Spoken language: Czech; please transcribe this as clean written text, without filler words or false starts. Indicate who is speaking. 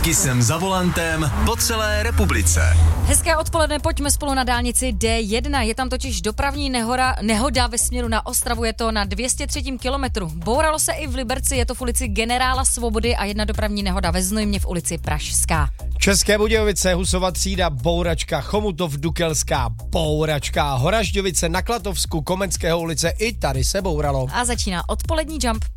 Speaker 1: Taky jsem za volantem po celé republice.
Speaker 2: Hezké odpoledne, pojďme spolu na dálnici D1. Je tam totiž dopravní nehoda ve směru na Ostravu, je to na 203. kilometru. Bouralo se i v Liberci, je to v ulici Generála Svobody a jedna dopravní nehoda ve Znojmě v ulici Pražská.
Speaker 3: České Budějovice, Husova třída, bouračka, Chomutov, Dukelská, bouračka, Horažďovice, na Klatovsku, Komenského ulice, i tady se bouralo.
Speaker 2: A začíná odpolední Jump.